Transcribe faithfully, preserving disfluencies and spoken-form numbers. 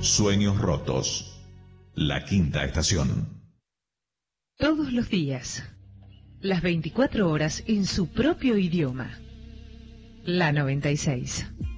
Sueños rotos. La quinta estación. Todos los días, las veinticuatro horas en su propio idioma. La noventa y seis.